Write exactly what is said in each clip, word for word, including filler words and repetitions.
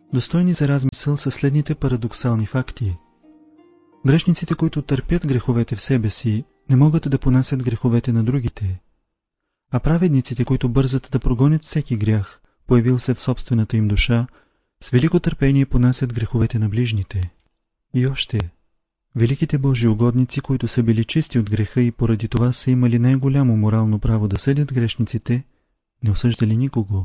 Достойни за размисъл са следните парадоксални факти. Грешниците, които търпят греховете в себе си, не могат да понасят греховете на другите. А праведниците, които бързат да прогонят всеки грях, появил се в собствената им душа, с велико търпение понасят греховете на ближните. И още, великите божиугодници, които са били чисти от греха и поради това са имали най-голямо морално право да съдят грешниците, не осъждали никого.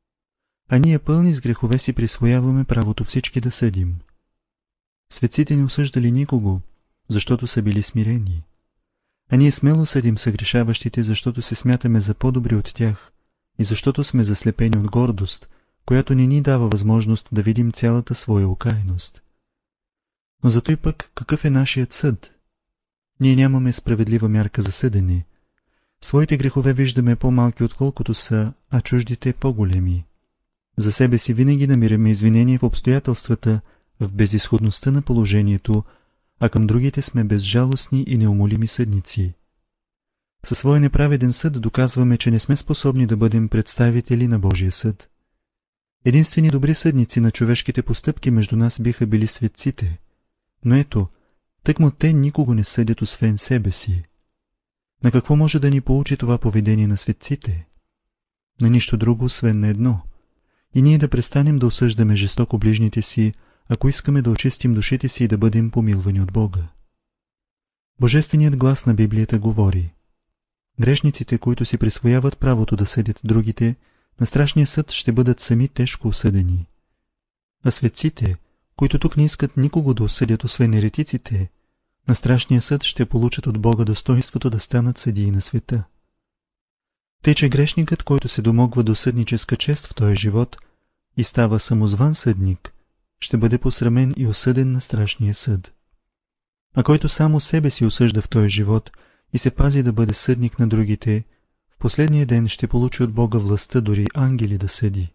А ние пълни с грехове си присвояваме правото всички да съдим. Светците не осъждали никого, защото са били смирени. А ние смело съдим съгрешаващите, защото се смятаме за по-добри от тях и защото сме заслепени от гордост, която не ни дава възможност да видим цялата своя окаяност. Но зато и пък какъв е нашият съд? Ние нямаме справедлива мярка за съдене. Своите грехове виждаме по-малки отколкото са, а чуждите по-големи. За себе си винаги намираме извинение в обстоятелствата, в безизходността на положението, а към другите сме безжалостни и неумолими съдници. Със своя неправеден съд доказваме, че не сме способни да бъдем представители на Божия съд. Единствени добри съдници на човешките постъпки между нас биха били светците, но ето, тъкмо те никого не съдят освен себе си. На какво може да ни поучи това поведение на светците? На нищо друго, освен на едно. И ние да престанем да осъждаме жестоко ближните си, ако искаме да очистим душите си и да бъдем помилвани от Бога. Божественият глас на Библията говори: грешниците, които си присвояват правото да съдят другите, на страшния съд ще бъдат сами тежко осъдени. А светците, които тук не искат никого да осъдят, освен еретиците, на страшния съд ще получат от Бога достоинството да станат съдии на света. Тъй, че грешникът, който се домогва до съдническа чест в този живот и става самозван съдник, ще бъде посрамен и осъден на страшния съд. А който само себе си осъжда в този живот и се пази да бъде съдник на другите, в последния ден ще получи от Бога властта дори ангели да съди.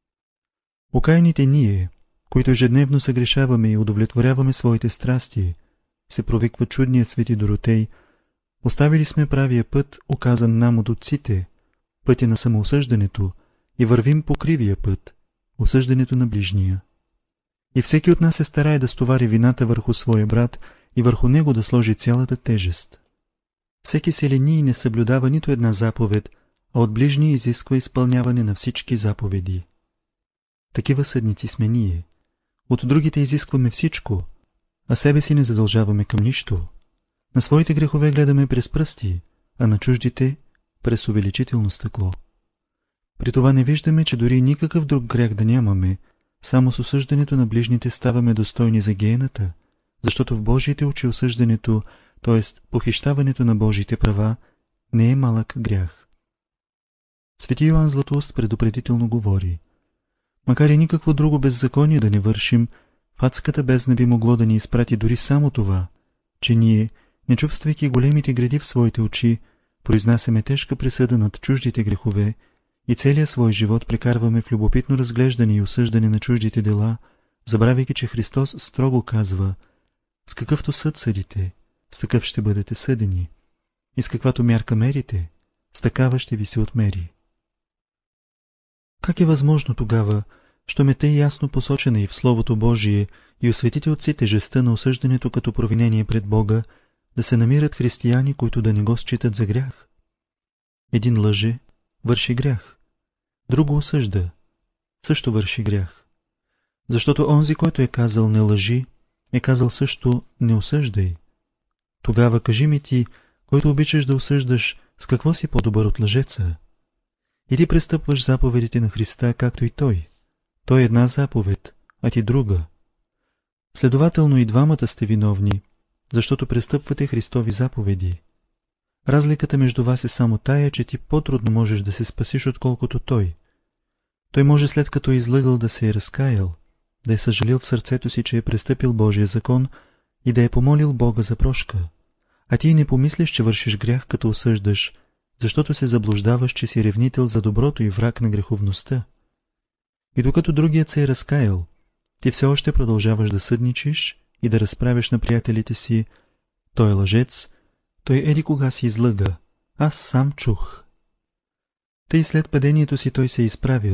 Окаяните ние, които ежедневно съгрешаваме и удовлетворяваме своите страсти, се провиква чудният свети Доротей, оставили сме правия път, указан нам от отците, пътя на самоосъждането, и вървим по кривия път, осъждането на ближния. И всеки от нас се старае да стовари вината върху своя брат и върху него да сложи цялата тежест. Всеки се лени и не съблюдава нито една заповед, а от ближния изисква изпълняване на всички заповеди. Такива съдници сме ние. От другите изискваме всичко, а себе си не задължаваме към нищо. На своите грехове гледаме през пръсти, а на чуждите през увеличително стъкло. При това не виждаме, че дори никакъв друг грях да нямаме, само с осъждането на ближните ставаме достойни за гиената, защото в Божиите очи осъждането, т.е. похищаването на Божиите права, не е малък грях. Свети Йоан Златоуст предупредително говори: макар и никакво друго беззаконие да не вършим, в адската бездна би могло да ни изпрати дори само това, че ние, не чувствайки големите греди в своите очи, произнасяме тежка присъда над чуждите грехове и целия свой живот прекарваме в любопитно разглеждане и осъждане на чуждите дела, забравяйки, че Христос строго казва: с какъвто съд съдите, с такъв ще бъдете съдени, и с каквато мярка мерите, с такава ще ви се отмери. Как е възможно тогава, що ме тъй ясно посочена и в Словото Божие и осветите отци тежестта на осъждането като провинение пред Бога, да се намират християни, които да не го считат за грях? Един лъже, върши грях, друго осъжда, също върши грях. Защото онзи, който е казал не лъжи, е казал също не осъждай. Тогава кажи ми ти, който обичаш да осъждаш, с какво си по-добър от лъжеца? И ти престъпваш заповедите на Христа, както и Той. Той е една заповед, а ти друга. Следователно и двамата сте виновни, защото престъпвате Христови заповеди. Разликата между вас е само тая, че ти по-трудно можеш да се спасиш, отколкото Той. Той може, след като е излъгал, да се е разкаял, да е съжалил в сърцето си, че е престъпил Божия закон и да е помолил Бога за прошка. А ти не помислиш, че вършиш грях, като осъждаш, защото се заблуждаваш, че си ревнител за доброто и враг на греховността. И докато другият се е разкаял, ти все още продължаваш да съдничиш и да разправяш на приятелите си: той е лъжец, той еди кога си излъга, аз сам чух. Тъй след падението си той се е изправил,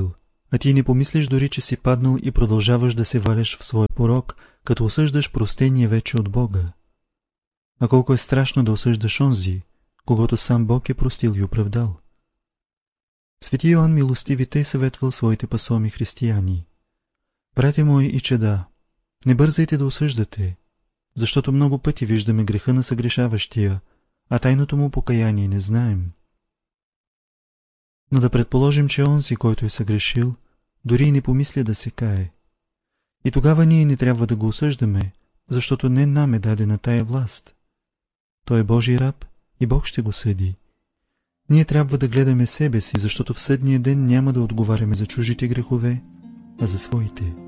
а ти не помислиш дори, че си паднал и продължаваш да се валяш в своя порок, като осъждаш простение вече от Бога. А колко е страшно да осъждаш онзи, когато сам Бог е простил и оправдал. Свети Йоан Милостиви тъй съветвал своите пасоми християни: братя мои и чеда, не бързайте да осъждате, защото много пъти виждаме греха на съгрешаващия, а тайното му покаяние не знаем. Но да предположим, че онзи, който е съгрешил, дори и не помисля да се кае. И тогава ние не трябва да го осъждаме, защото не нам е дадена тая власт. Той е Божий раб и Бог ще го съди. Ние трябва да гледаме себе си, защото в съдния ден няма да отговаряме за чужите грехове, а за своите.